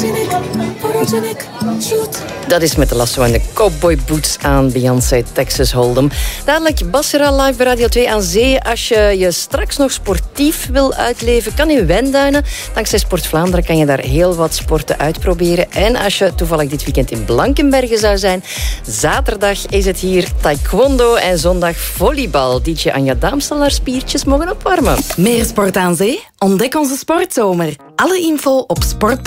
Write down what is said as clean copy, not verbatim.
Dat is met de lasso en de cowboy boots aan Beyoncé Texas Hold'em. Dadelijk Basra live bij Radio 2 aan Zee. Als je je straks nog sportief wil uitleven, kan in Wijnduinen. Dankzij Sport Vlaanderen kan je daar heel wat sporten uitproberen. En als je toevallig dit weekend in Blankenberge zou zijn, zaterdag is het hier taekwondo en zondag volleybal. DJ Anja Daamstel haar spiertjes mogen opwarmen. Meer sport aan zee? Ontdek onze sportzomer. Alle info op sport.